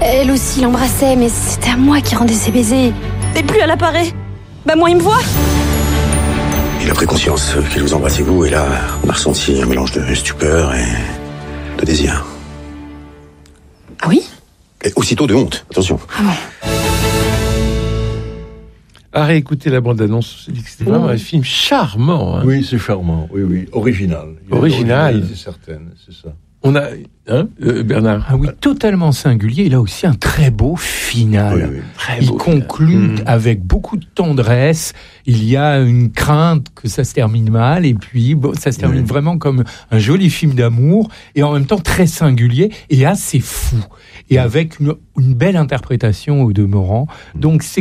Elle aussi l'embrassait, mais c'était à moi qui rendais ses baisers. Et plus elle apparaît, moi il me voit. Il a pris conscience qu'il vous embrassait vous, et là, on a ressenti un mélange de stupeur et de désir. Ah oui? Et aussitôt de honte, attention. Ah bon? À réécouter la bande-annonce, c'était vraiment un film charmant. Hein. Oui, c'est charmant, oui. Original. Original. C'est certain, c'est ça. On a, Bernard? Ah oui, totalement singulier. Il a aussi un très beau final. Oui. Il conclut avec beaucoup de tendresse. Il y a une crainte que ça se termine mal, et puis ça se termine vraiment comme un joli film d'amour, et en même temps très singulier et assez fou, et avec une belle interprétation au demeurant. Donc c'est